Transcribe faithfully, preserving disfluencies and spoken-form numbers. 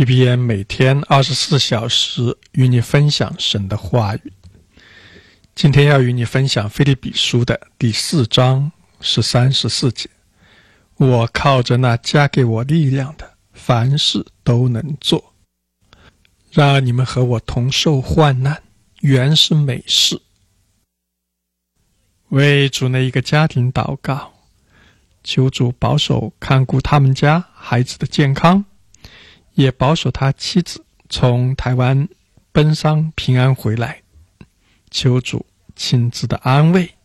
B B N 每天二十四小时与你分享神的话语。今天要与你分享腓立比书的第四章十三、十四节。我靠着那加给我力量的，凡事都能做。然而你们和我同受患难，原是美事。为主内一个家庭祷告，求主保守看顾他们家孩子的健康，也保守他妻子从台湾奔丧平安回来，求主亲自的安慰